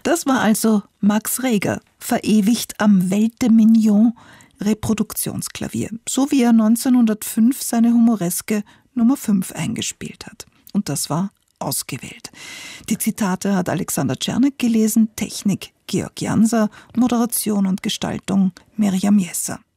Das war also Max Reger, verewigt am Welt de Mignon Reproduktionsklavier, so wie er 1905 seine humoreske Nummer 5 eingespielt hat. Und das war ausgewählt. Die Zitate hat Alexander Czernek gelesen, Technik Georg Janser, Moderation und Gestaltung Miriam Jesser.